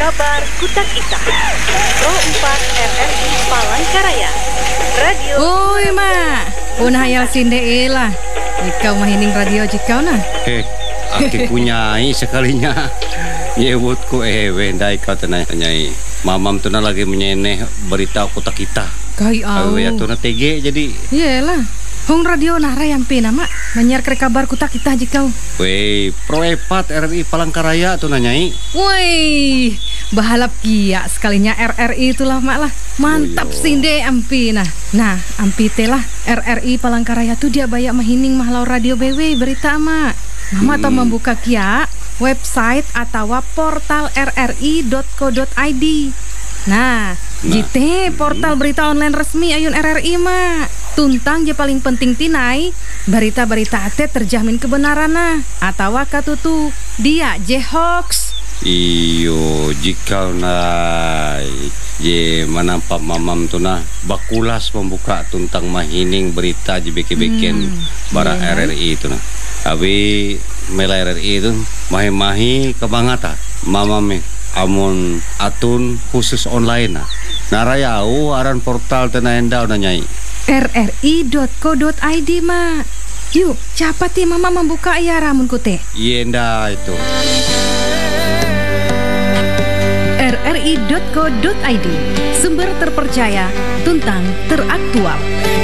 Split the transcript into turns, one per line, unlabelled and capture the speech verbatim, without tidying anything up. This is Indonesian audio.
Kabar Kutak Ita Pro empat R R I Palangkaraya Radio.
Oi ma, unah hayal sinde lah. Ikau mahining radio jikau nah.
Eh, aki punyai sekalinya. Nyebutku eh wendai kau tenai nyai. Mamam tu na lagi menyeneh berita Kutak Ita.
Kai au.
Ya tu na T G jadi.
Iyalah. Hong radio nara yang pe nama menyiar kere kabar Kutak Ita jikau.
Wei, Pro empat R R I Palangkaraya tu na nyai.
Woi, bahalap kia sekalinya R R I itulah mak lah. Mantap
Boyo.
sinde ampi nah. Nah, ampi telah R R I Palangkaraya tu dia banyak mahining mahlau radio B W berita mak. Mama hmm. tau membuka kia website atau portal r r i dot co dot i d. Nah, nah. jite portal berita online resmi ayun R R I mak. Tuntang je paling penting tinai berita-berita ate terjamin kebenaran nah atau katutu dia je hoax.
Iyo jika na je manampak mamam tu na bakulas membuka tuntang mahining berita je beke-beken hmm, bara yeah. R R I tu na. Abi mela R R I tu mahi-mahi kebangata mamam amun atun khusus online na. Naraya au aran portal tena endau na nyai.
r r i dot co dot i d mak. Yuk, cepat ya mama membuka ya ramun kute.
Yenda itu.
r r i dot co dot i d, sumber terpercaya, tuntang teraktual.